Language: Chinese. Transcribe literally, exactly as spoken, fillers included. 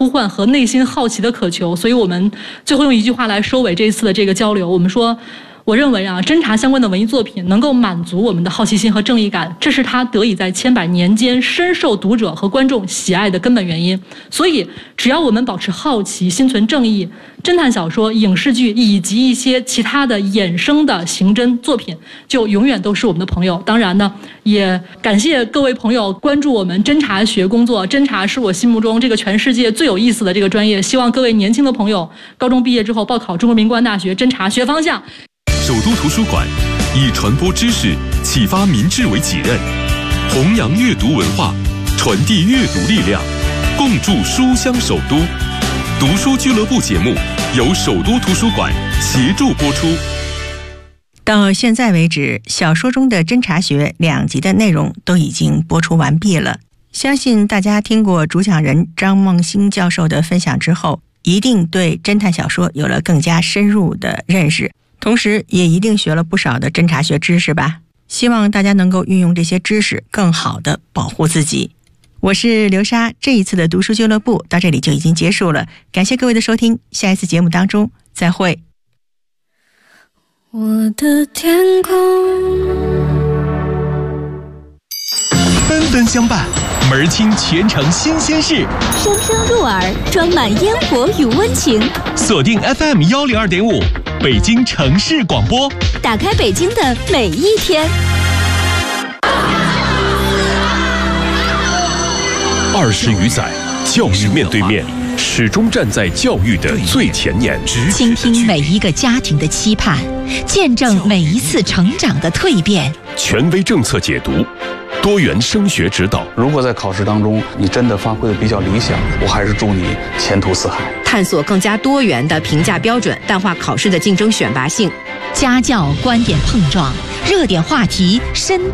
呼唤和内心好奇的渴求。所以我们最后用一句话来收尾这一次的这个交流，我们说，我认为啊，侦查相关的文艺作品能够满足我们的好奇心和正义感，这是它得以在千百年间深受读者和观众喜爱的根本原因。所以，只要我们保持好奇，心存正义，侦探小说、影视剧以及一些其他的衍生的刑侦作品，就永远都是我们的朋友。当然呢，也感谢各位朋友关注我们侦查学工作。侦查是我心目中这个全世界最有意思的这个专业。希望各位年轻的朋友，高中毕业之后报考中国民国大学侦查学方向。 首都图书馆以传播知识、启发民智为己任，弘扬阅读文化，传递阅读力量，共筑书香首都。读书俱乐部节目由首都图书馆协助播出。 到现在为止，小说中的侦查学两集的内容都已经播出完毕了。相信大家听过主讲人张梦星教授的分享之后，一定对侦探小说有了更加深入的认识，同时也一定学了不少的侦查学知识吧。希望大家能够运用这些知识更好地保护自己。我是刘莎，这一次的读书俱乐部到这里就已经结束了，感谢各位的收听，下一次节目当中再会。 我的天空纷纷相伴，门儿清全城新鲜事， 声声入耳，装满烟火与温情。 锁定 F M 一零二点五，北京城市广播， 打开北京的每一天。 二十余载，教育面对面，始终站在教育的最前沿， 倾听每一个家庭的期盼，见证每一次成长的蜕变。 权威政策解读，多元升学指导。 如果在考试当中你真的发挥的比较理想，我还是祝你前途似海。 探索更加多元的评价标准，淡化考试的竞争选拔性。 家教观点碰撞，热点话题深